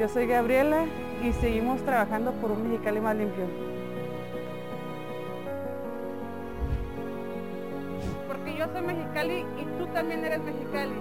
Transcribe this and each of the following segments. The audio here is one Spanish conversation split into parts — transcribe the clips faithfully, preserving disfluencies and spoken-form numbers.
Yo soy Gabriela y seguimos trabajando por un Mexicali más limpio. Porque yo soy Mexicali y tú también eres Mexicali.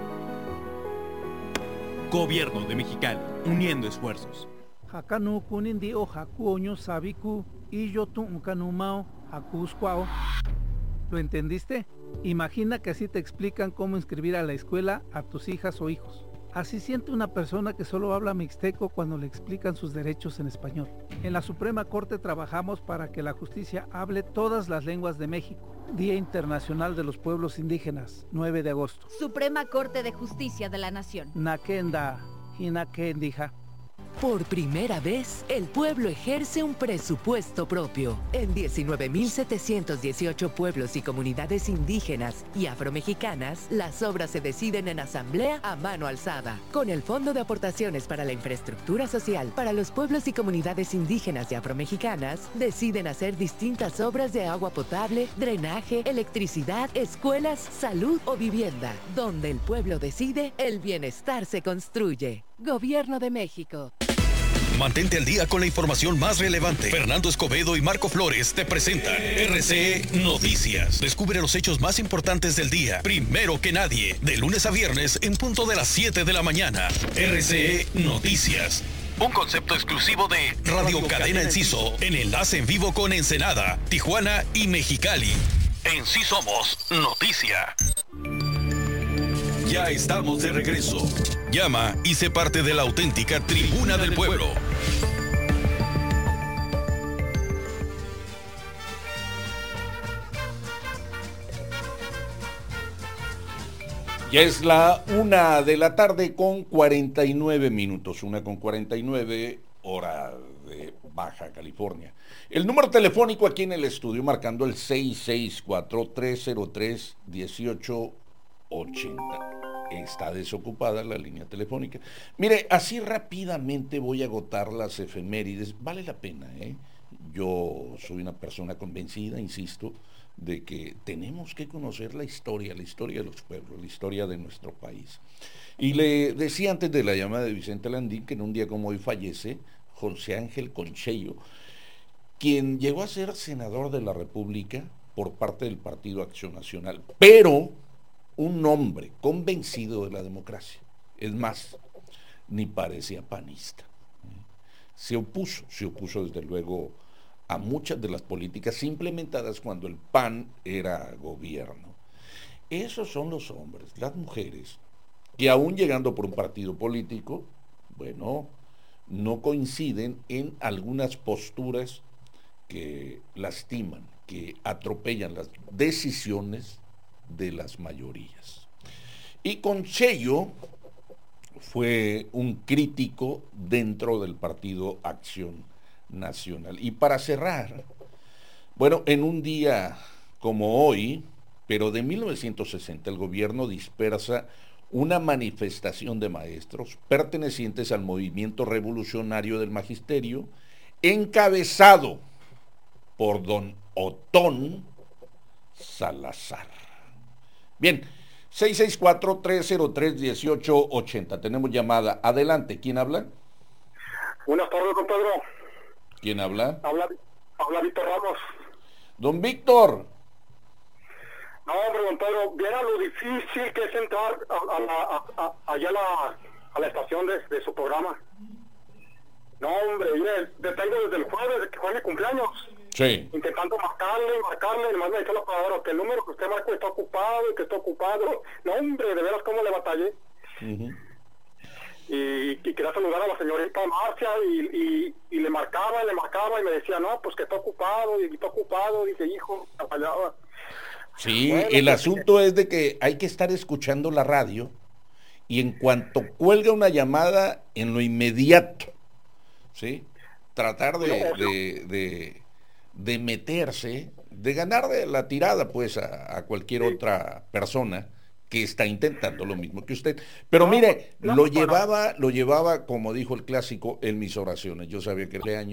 Gobierno de Mexicali, uniendo esfuerzos. Hakanu kunindio hakuoño sabiku y yo tu unkanumao hakuscuao. ¿Lo entendiste? Imagina que así te explican cómo inscribir a la escuela a tus hijas o hijos. Así siente una persona que solo habla mixteco cuando le explican sus derechos en español. En la Suprema Corte trabajamos para que la justicia hable todas las lenguas de México. Día Internacional de los Pueblos Indígenas, nueve de agosto. Suprema Corte de Justicia de la Nación. Nakenda, Hinakendija. Por primera vez, el pueblo ejerce un presupuesto propio. En diecinueve mil setecientos dieciocho pueblos y comunidades indígenas y afromexicanas, las obras se deciden en asamblea a mano alzada. Con el Fondo de Aportaciones para la Infraestructura Social para los pueblos y comunidades indígenas y afromexicanas, deciden hacer distintas obras de agua potable, drenaje, electricidad, escuelas, salud o vivienda. Donde el pueblo decide, el bienestar se construye. Gobierno de México. Mantente al día con la información más relevante. Fernando Escobedo y Marco Flores te presentan R C E Noticias. Descubre los hechos más importantes del día, primero que nadie, de lunes a viernes en punto de las siete de la mañana. R C E Noticias. Un concepto exclusivo de Radio Cadena Enciso, en enlace en vivo con Ensenada, Tijuana y Mexicali. En sí somos noticia. Ya estamos de regreso. Llama y sé parte de la auténtica Tribuna del Pueblo. Ya es la una de la tarde con cuarenta y nueve minutos, una con cuarenta y nueve, hora de Baja California. El número telefónico aquí en el estudio, marcando el seis seis cuatro, tres cero tres, uno ocho ochenta. Está desocupada la línea telefónica. Mire, así rápidamente voy a agotar las efemérides. Vale la pena, ¿eh? Yo soy una persona convencida, insisto, de que tenemos que conocer la historia, la historia de los pueblos, la historia de nuestro país. Y le decía antes de la llamada de Vicente Landín que en un día como hoy fallece José Ángel Conchello, quien llegó a ser senador de la República por parte del Partido Acción Nacional, pero un hombre convencido de la democracia. Es más, ni parecía panista. Se opuso, se opuso desde luego a muchas de las políticas implementadas cuando el P A N era gobierno. Esos son los hombres, las mujeres, que aún llegando por un partido político, bueno, no coinciden en algunas posturas que lastiman, que atropellan las decisiones de las mayorías. Y Conchello fue un crítico dentro del Partido Acción Nacional. Y para cerrar, bueno, en un día como hoy, pero de mil novecientos sesenta, el gobierno dispersa una manifestación de maestros pertenecientes al movimiento revolucionario del magisterio, encabezado por don Otón Salazar. Bien, seis seis cuatro, tres cero tres, uno ocho ochenta. Tenemos llamada. Adelante, ¿quién habla? Buenas tardes, don Pedro. ¿Quién habla? Habla, habla Víctor Ramos. Don Víctor. No, hombre, don Pedro, viera lo difícil que es entrar a, a la, a, a, allá a la, a la estación de, de su programa. No, hombre, mire, detengo desde el jueves, de que fue mi cumpleaños. Sí. Intentando marcarle, marcarle, nomás me dice la palabra que el número que usted marcó está ocupado y que está ocupado. No, hombre, de veras cómo le batallé. Uh-huh. Y, y quería saludar a la señorita Marcia y, y, y le marcaba, le marcaba y me decía, no, pues que está ocupado y está ocupado. Dice, hijo, me fallaba. Sí, bueno, el pues, asunto es de que hay que estar escuchando la radio y en cuanto cuelga una llamada, en lo inmediato, ¿sí? Tratar de... No, no. de, de de meterse, de ganar de la tirada pues a, a cualquier sí. otra persona que está intentando lo mismo que usted. Pero no, mire, no, lo no, llevaba, lo llevaba, como dijo el clásico, en mis oraciones. Yo sabía que el año